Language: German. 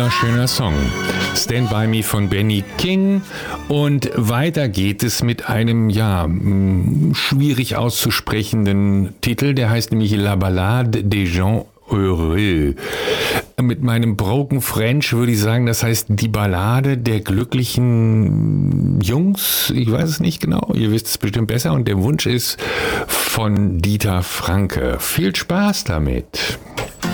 wunderschöner Song. Stand By Me von Benny King. Und weiter geht es mit einem, schwierig auszusprechenden Titel. Der heißt nämlich La Ballade des gens heureux. Mit meinem Broken French würde ich sagen, das heißt die Ballade der glücklichen Jungs. Ich weiß es nicht genau, ihr wisst es bestimmt besser. Und der Wunsch ist von Dieter Franke. Viel Spaß damit.